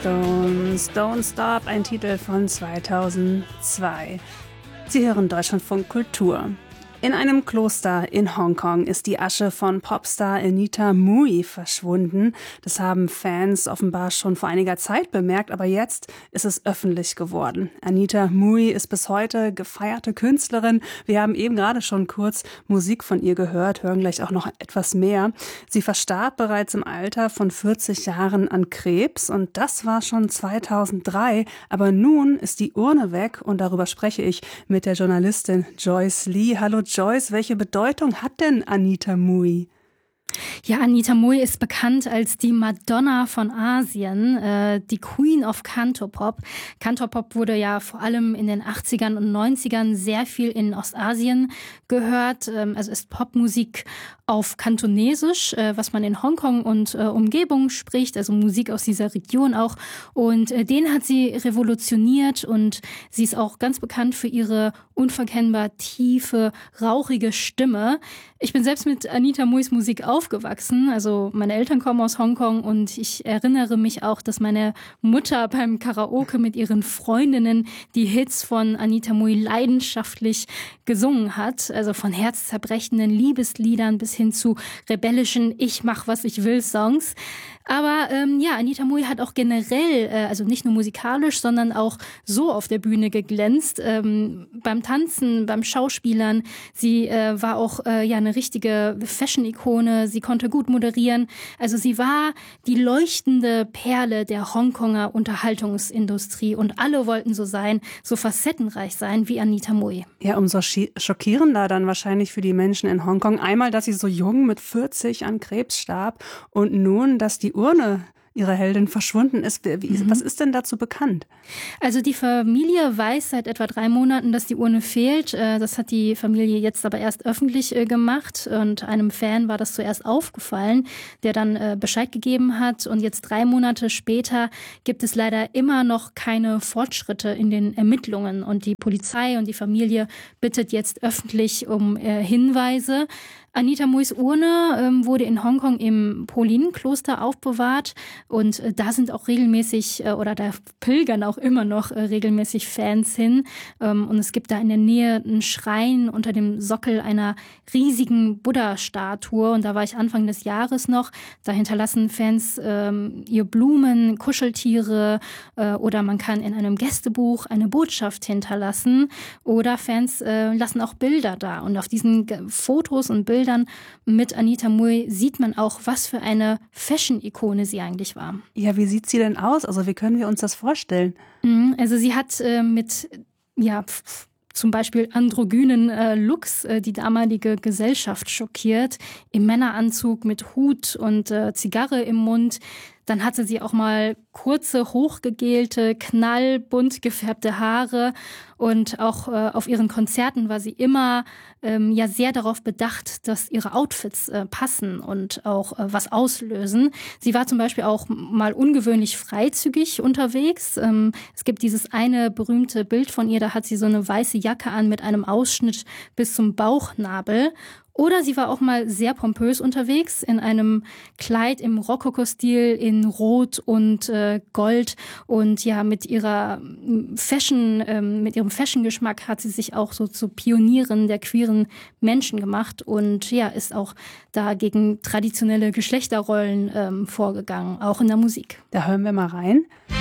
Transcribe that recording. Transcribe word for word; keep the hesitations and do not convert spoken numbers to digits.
Stones, Don't Stop, ein Titel von zweitausendzwei. Sie hören Deutschlandfunk Kultur. In einem Kloster in Hongkong ist die Asche von Popstar Anita Mui verschwunden. Das haben Fans offenbar schon vor einiger Zeit bemerkt, aber jetzt ist es öffentlich geworden. Anita Mui ist bis heute gefeierte Künstlerin. Wir haben eben gerade schon kurz Musik von ihr gehört, hören gleich auch noch etwas mehr. Sie verstarb bereits im Alter von vierzig Jahren an Krebs und das war schon zweitausenddrei. Aber nun ist die Urne weg und darüber spreche ich mit der Journalistin Joyce Lee. Hallo Joyce, welche Bedeutung hat denn Anita Mui? Ja, Anita Mui ist bekannt als die Madonna von Asien, äh, die Queen of Cantopop. Cantopop wurde ja vor allem in den achtzigern und neunzigern sehr viel in Ostasien gehört. Ähm, also ist Popmusik auf Kantonesisch, äh, was man in Hongkong und äh, Umgebung spricht, also Musik aus dieser Region auch. Und äh, den hat sie revolutioniert und sie ist auch ganz bekannt für ihre unverkennbar tiefe, rauchige Stimme. Ich bin selbst mit Anita Muis Musik aufgewachsen. Also meine Eltern kommen aus Hongkong und ich erinnere mich auch, dass meine Mutter beim Karaoke mit ihren Freundinnen die Hits von Anita Mui leidenschaftlich gesungen hat. Also von herzzerbrechenden Liebesliedern bis hin zu rebellischen Ich mach, was ich will Songs. Aber ähm, ja, Anita Mui hat auch generell, äh, also nicht nur musikalisch, sondern auch so auf der Bühne geglänzt. Ähm, beim Tanzen, beim Schauspielern. Sie äh, war auch äh, ja eine richtige Fashion-Ikone. Sie konnte gut moderieren. Also sie war die leuchtende Perle der Hongkonger Unterhaltungsindustrie. Und alle wollten so sein, so facettenreich sein wie Anita Mui. Ja, umso schockierender dann wahrscheinlich für die Menschen in Hongkong. Einmal, dass sie so jung mit vierzig an Krebs starb und nun, dass die Urne ihre Heldin verschwunden ist. Wie, mhm. Was ist denn dazu bekannt? Also die Familie weiß seit etwa drei Monaten, dass die Urne fehlt. Das hat die Familie jetzt aber erst öffentlich gemacht und einem Fan war das zuerst aufgefallen, der dann Bescheid gegeben hat. Und jetzt drei Monate später gibt es leider immer noch keine Fortschritte in den Ermittlungen. Und die Polizei und die Familie bittet jetzt öffentlich um Hinweise. Anita Muis Urne ähm, wurde in Hongkong im Po-Lin-Kloster aufbewahrt und äh, da sind auch regelmäßig äh, oder da pilgern auch immer noch äh, regelmäßig Fans hin ähm, und es gibt da in der Nähe einen Schrein unter dem Sockel einer riesigen Buddha-Statue und da war ich Anfang des Jahres noch. Da hinterlassen Fans ähm, ihr Blumen, Kuscheltiere äh, oder man kann in einem Gästebuch eine Botschaft hinterlassen oder Fans äh, lassen auch Bilder da und auf diesen G- Fotos und Bildern Bildern mit Anita Mui sieht man auch, was für eine Fashion-Ikone sie eigentlich war. Ja, wie sieht sie denn aus? Also wie können wir uns das vorstellen? Also sie hat äh, mit, ja, f- zum Beispiel androgynen äh, Looks äh, die damalige Gesellschaft schockiert. Im Männeranzug mit Hut und äh, Zigarre im Mund. Dann hatte sie auch mal kurze, hochgegelte, knallbunt gefärbte Haare. Und auch äh, auf ihren Konzerten war sie immer ähm, ja sehr darauf bedacht, dass ihre Outfits äh, passen und auch äh, was auslösen. Sie war zum Beispiel auch mal ungewöhnlich freizügig unterwegs. Ähm, es gibt dieses eine berühmte Bild von ihr, da hat sie so eine weiße Jacke an mit einem Ausschnitt bis zum Bauchnabel. Oder sie war auch mal sehr pompös unterwegs in einem Kleid im Rokoko-Stil in Rot und äh, Gold und ja mit ihrer Fashion, ähm, mit ihrem Fashion-Geschmack hat sie sich auch so zu Pionierin der queeren Menschen gemacht und ja ist auch da gegen traditionelle Geschlechterrollen ähm, vorgegangen, auch in der Musik. Da hören wir mal rein.